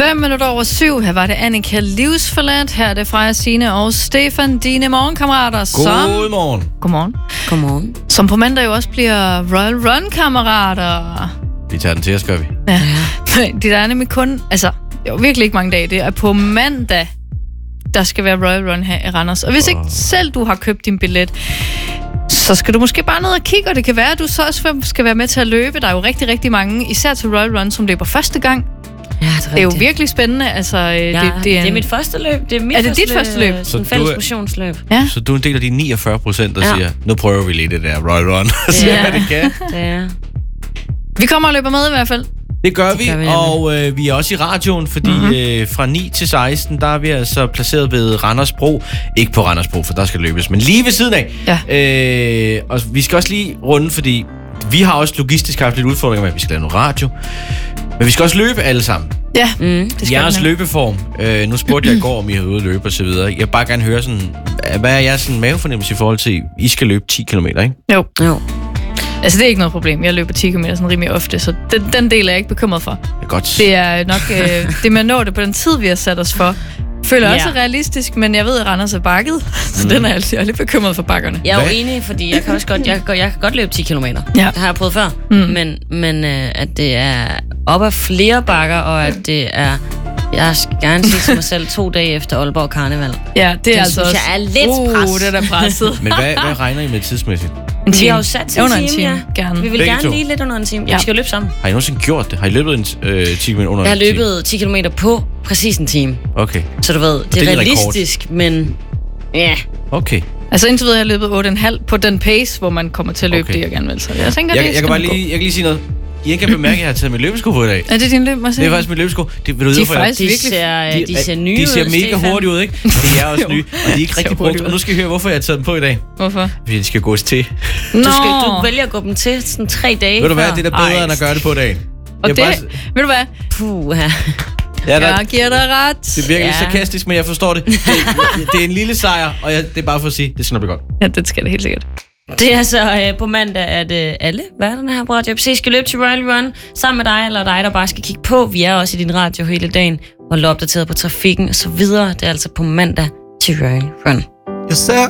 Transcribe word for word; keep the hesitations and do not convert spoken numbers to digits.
Fem minutter over syv. Her var det Annika Livsforladt. Her er det Freja, Signe og Stefan, dine morgenkammerater. Som... Godmorgen. Godmorgen. Godmorgen. Som på mandag jo også bliver Royal Run-kammerater. Vi tager den til os, gør vi. Ja. Det er nemlig kun... Altså, det er jo virkelig ikke mange dage. Det er på mandag, der skal være Royal Run her i Randers. Og hvis ikke selv du har købt din billet, så skal du måske bare ned og kigge, og det kan være, at du så også skal være med til at løbe. Der er jo rigtig, rigtig mange, især til Royal Run, som løber første gang. Ja, det, er det er jo virkelig spændende. Altså, ja, det, det, er en... det er mit første løb. Det er, mit er det dit første løb? Så en fælles motionsløb. Ja. Så du er en del af de niogfyrre procent, der ja. siger, nu prøver vi lige det der Royal Run, og se, ja. hvad det kan. Det er. Vi kommer og løber med i hvert fald. Det gør det vi, gør vi og øh, vi er også i radioen, fordi mm-hmm. øh, fra ni til seksten, der er vi altså placeret ved Randersbro. Ikke på Randersbro, for der skal løbes, men lige ved siden af. Ja. Øh, og vi skal også lige runde, fordi vi har også logistisk haft lidt udfordringer med, at vi skal lave noget radio. Men vi skal også løbe alle sammen. Ja, mm, det skal jeres løbeform. Øh, nu spurgte jeg i går, om I har ude at løbe og så videre. Jeg vil bare gerne høre sådan, hvad er jeres sådan mavefornemmelse i forhold til, I skal løbe ti kilometer, ikke? Jo. Jo. Altså, det er ikke noget problem. Jeg løber ti kilometer sådan rimelig ofte, så den, den del er jeg ikke bekymret for. Det er godt. Det er nok øh, det med at nå det på den tid, vi har sat os for. Føler ja. også er realistisk, men jeg ved, at Randers er bakket, så mm. den er jeg altid lidt bekymret for bakkerne. Jeg er jo enig, fordi jeg kan også godt, jeg kan, jeg kan godt løbe ti kilometer. Ja. Det har jeg prøvet før. Mm. Men, men øh, at det er op ad flere bakker, og at det er... Jeg skal gerne sige til mig selv to dage efter Aalborg Karneval. Ja, det er det altså synes også... jeg er lidt pres. Uh, det er da presset. Men hvad, hvad regner I med tidsmæssigt? En time. Vi har jo sat til under en en time, time, ja. gerne. Vi vil Begge gerne to. lige lidt under en time. Ja. Ja. Vi skal løbe sammen. Har I nogensinde gjort det? Har I løbet en øh, ti kilometer under Jeg har en time? løbet ti kilometer på præcis en time. Okay. Så du ved, det, det er er realistisk, men... Ja. Okay. Altså indtil videre har jeg løbet otte komma fem på den pace, hvor man kommer til at løbe okay. det, jeg gerne vil. Så jeg tænker, jeg, det jeg kan bare lige, jeg kan lige sige noget. I ikke kan bemærke, at jeg har taget mit løbesko på i dag. Er det din løb? Det er faktisk mit løbesko. Det, vil du de vide, er faktisk de virkelig... Ser, de, de ser nye De ser ud, mega Stefan. hurtigt ud, ikke? Det er også nye, og de er ikke rigtig brugt. Og nu skal I høre, hvorfor jeg har taget dem på i dag. Hvorfor? Fordi de skal gås til. Nå. Du, skal, du vælger at gå dem til sådan tre dage Ved du hvad, før. det er da bedre, Ej. end at gøre det på dagen. Og det, bare... ved du hvad? Puh, ja. Ja, der, jeg giver dig ret. Det virker ja. lidt sarkastisk, men jeg forstår det. Det, det er en lille sejr, og jeg, det er bare for at sige, det skal nok blive godt. Ja, det skal det helt sikkert. Det er så øh, på mandag, at øh, alle værterne her på Radio F C skal løbe til Royal Run sammen med dig, eller dig, der bare skal kigge på. Vi er også i din radio hele dagen, og holde opdateret på trafikken og så videre. Det er altså på mandag til Royal Run. Jeg ser